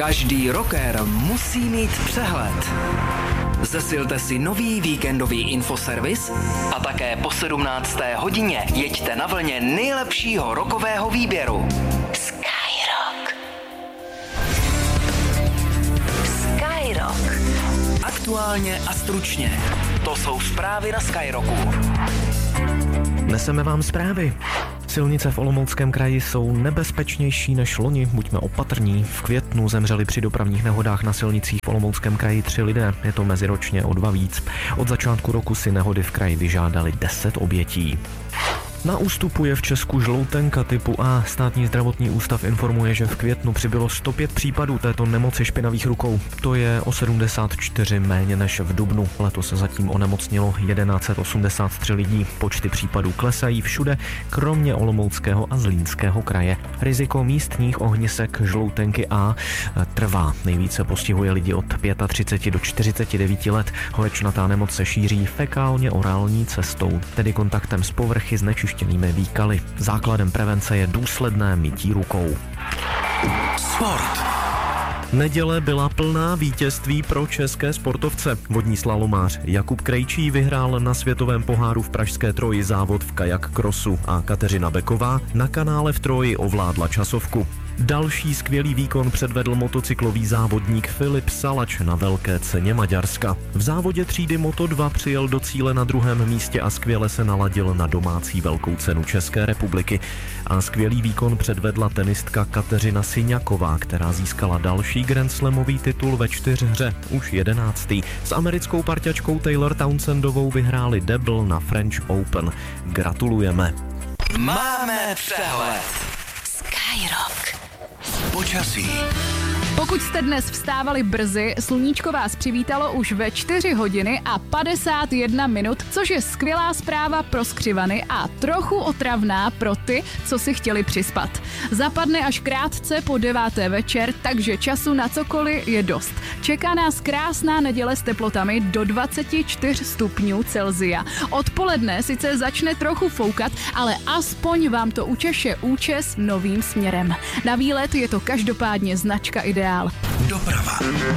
Každý rocker musí mít přehled. Zesilte si nový víkendový infoservis a také po 17. hodině jeďte na vlně nejlepšího rockového výběru. Skyrock. Skyrock. Aktuálně a stručně. To jsou zprávy na Skyrocku. Neseme vám zprávy. Silnice v Olomouckém kraji jsou nebezpečnější než loni, buďme opatrní. V květnu zemřeli při dopravních nehodách na silnicích v Olomouckém kraji 3 lidé, je to meziročně o 2 víc. Od začátku roku si nehody v kraji vyžádali 10 obětí. Na ústupu je v Česku žloutenka typu A. Státní zdravotní ústav informuje, že v květnu přibylo 105 případů této nemoci špinavých rukou. To je o 74 méně než v dubnu. Letos se zatím onemocnilo 1183 lidí. Počty případů klesají všude, kromě Olomouckého a Zlínského kraje. Riziko místních ohnisek žloutenky A trvá. Nejvíce postihuje lidi od 35 do 49 let. Horečnatá nemoc se šíří fekálně-orální cestou, tedy kontaktem s povrchy znečištěnými výkaly. Základem prevence je důsledné mytí rukou. Sport. Neděle byla plná vítězství pro české sportovce. Vodní slalomář Jakub Krejčí vyhrál na světovém poháru v pražské Troji závod v kajak crossu a Kateřina Beková na kanále v Troji ovládla časovku. Další skvělý výkon předvedl motocyklový závodník Filip Salač na velké ceně Maďarska. V závodě třídy Moto2 přijel do cíle na 2. místě a skvěle se naladil na domácí velkou cenu České republiky. A skvělý výkon předvedla tenistka Kateřina Syňaková, která získala další grandslamový titul ve 4hře, už 11. S americkou parťačkou Taylor Townsendovou vyhráli debl na French Open. Gratulujeme. Máme přehled. Skyrock. Počasí. Pokud jste dnes vstávali brzy, sluníčko vás přivítalo už ve 4 hodiny a 51 minut, což je skvělá zpráva pro skřivany a trochu otravná pro ty, co si chtěli přispat. Zapadne až krátce po 9. večer, takže času na cokoliv je dost. Čeká nás krásná neděle s teplotami do 24 stupňů Celsia. Odpoledne sice začne trochu foukat, ale aspoň vám to učeše účes novým směrem. Na výlet je to každopádně značka Ideál. Doprava.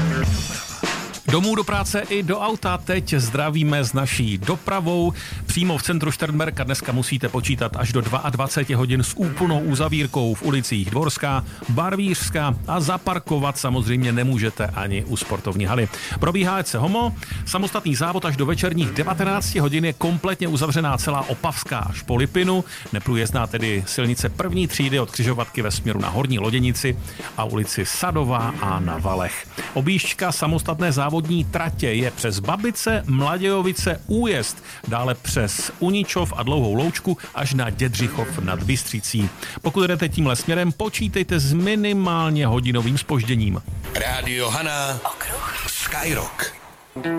Domů do práce i do auta teď zdravíme s naší dopravou. Přímo v centru Šternberka dneska musíte počítat až do 22 hodin s úplnou uzavírkou v ulicích Dvorská, Barvířská a zaparkovat samozřejmě nemůžete ani u sportovní haly. Probíhá EC Homo, samostatný závod až do večerních 19 hodin je kompletně uzavřená celá Opavská až po Lipinu, neprůjezdná tedy silnice první třídy od křižovatky ve směru na Horní Loděnici a ulici Sadová a na Valech. Objížďka samostatné závodní tratě je přes Babice, Mladějovice, Újezd, dále přes Uničov a Dlouhou Loučku až na Dědřichov nad Bystřicí. Pokud jdete tímhle směrem, počítejte s minimálně hodinovým zpožděním. Rádio Hana. Okruh. Skyrock.